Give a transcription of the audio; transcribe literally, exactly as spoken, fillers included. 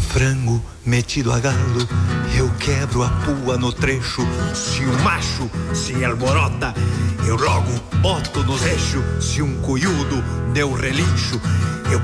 frango metido a galo, eu quebro a pua no trecho. Se um macho se alborota, eu logo boto nos eixos. Se um coiudo deu relincho,